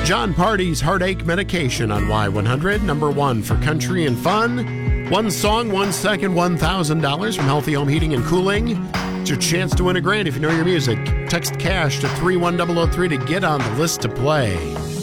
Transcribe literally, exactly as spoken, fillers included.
John Party's Heartache Medication on Y one hundred, number one for country and fun. One song, one second, one thousand dollars from Healthy Home Heating and Cooling. It's your chance to win a grand if you know your music. Text CASH to three one zero zero three to get on the list to play.